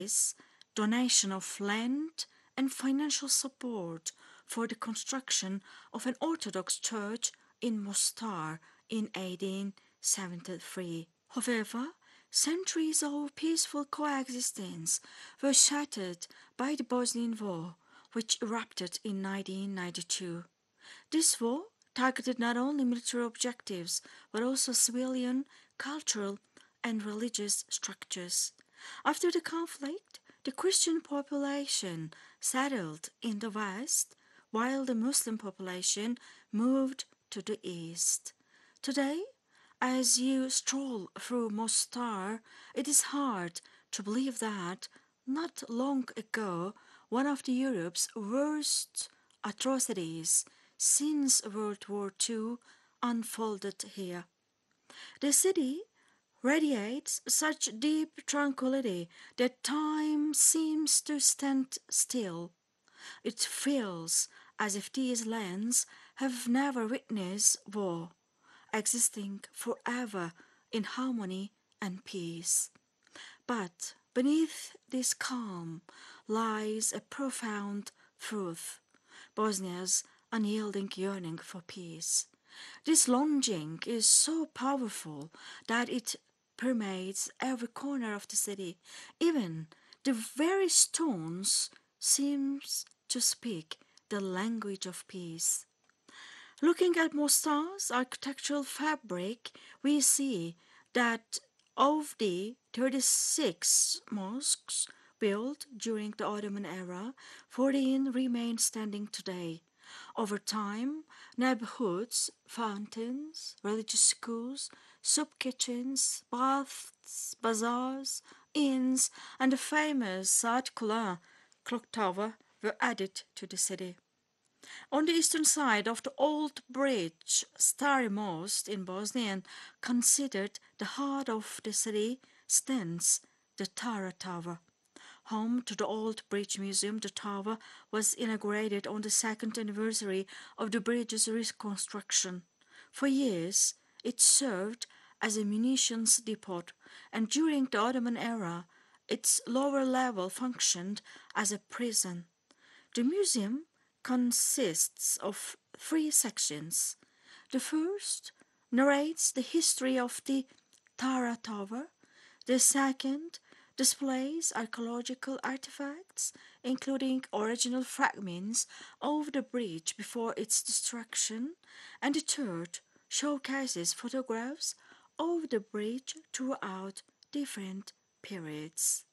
is donation of land and financial support for the construction of an Orthodox church in Mostar in 1873. However, centuries of peaceful coexistence were shattered by the Bosnian War, which erupted in 1992. This war targeted not only military objectives but also civilian, cultural, and religious structures. After the conflict, the Christian population settled in the west, while the Muslim population moved to the east. Today, as you stroll through Mostar, it is hard to believe that not long ago one of the Europe's worst atrocities since World War II unfolded here. The city radiates such deep tranquility that time seems to stand still. It feels as if these lands have never witnessed war, existing forever in harmony and peace. But beneath this calm lies a profound truth: Bosnia's unyielding yearning for peace. This longing is so powerful that it permeates every corner of the city. Even the very stones seems to speak the language of peace. Looking at Mostar's architectural fabric, we see that of the 36 mosques built during the Ottoman era, 14 remain standing today. Over time, neighborhoods, fountains, religious schools, soup kitchens, baths, bazaars, inns, and the famous Saat Kula clock tower were added to the city. On the eastern side of the old bridge, Stari Most in Bosnia, considered the heart of the city, stands the Tara Tower. Home to the Old Bridge Museum, the tower was inaugurated on the second anniversary of the bridge's reconstruction. For years, it served as a munitions depot, and during the Ottoman era, its lower level functioned as a prison. The museum consists of three sections. The first narrates the history of the Tara Tower. The second displays archaeological artifacts, including original fragments of the bridge before its destruction. And the third showcases photographs of the bridge throughout different periods.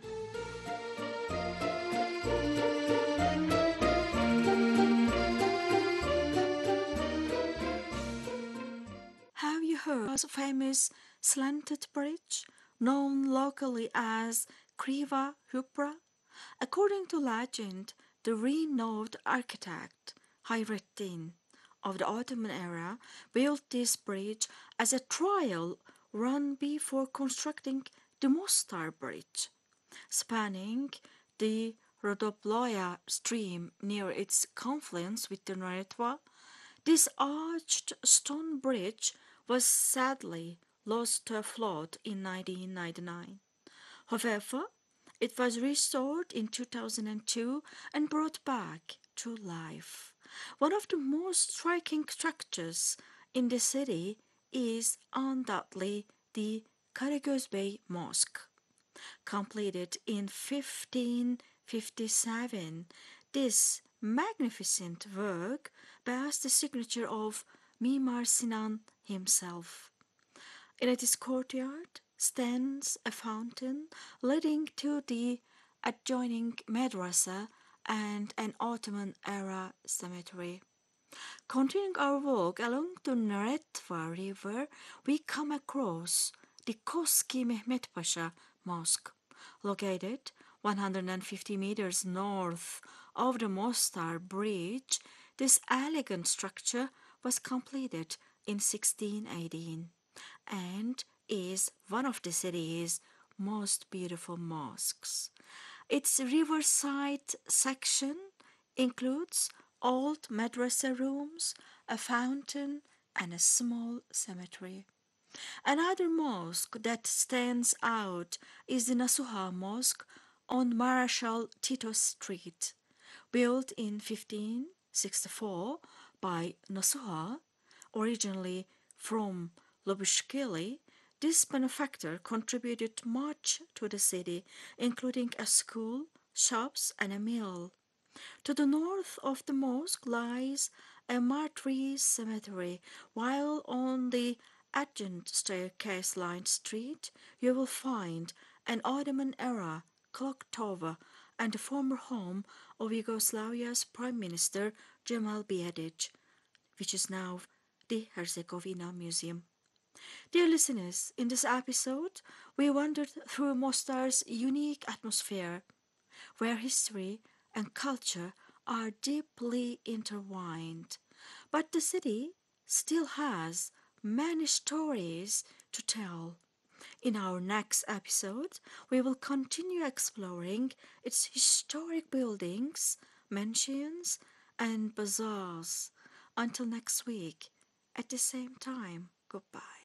Have you heard of the famous slanted bridge, known locally as Kriva Hupra? According to legend, the renowned architect Hayrettin of the Ottoman era built this bridge as a trial run before constructing the Mostar Bridge, spanning the Rodoploya stream near its confluence with the Neretva. This arched stone bridge was sadly lost to a flood in 1999. However, it was restored in 2002 and brought back to life. One of the most striking structures in the city is undoubtedly the Karagözbey Mosque. Completed in 1557, this magnificent work bears the signature of Mimar Sinan himself. In its courtyard stands a fountain leading to the adjoining madrasa and an Ottoman-era cemetery. Continuing our walk along the Neretva River, we come across the Koski Mehmet Pasha Mosque, located 150 meters north of the Mostar Bridge. This elegant structure was completed in 1618 and is one of the city's most beautiful mosques. Its riverside section includes old madrasa rooms, a fountain, and a small cemetery. Another mosque that stands out is the Nasuha Mosque on Marshal Tito Street. Built in 1564 by Nasuha, originally from Lobushkili, this benefactor contributed much to the city, including a school, shops, and a mill. To the north of the mosque lies a martyrs cemetery, while on the adjacent staircase-lined street you will find an Ottoman-era clock tower and the former home of Yugoslavia's Prime Minister Cemal Bijedic, which is now the Herzegovina Museum. Dear listeners, in this episode, we wandered through Mostar's unique atmosphere, where history and culture are deeply intertwined. But the city still has many stories to tell. In our next episode, we will continue exploring its historic buildings, mansions, and bazaars. Until next week, at the same time, goodbye.